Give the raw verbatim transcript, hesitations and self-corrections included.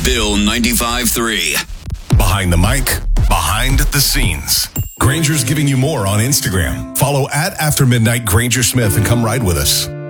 Bill ninety-five three. Behind the mic, behind the scenes. Granger's giving you more on Instagram. Follow at After Midnight Granger Smith and come ride with us.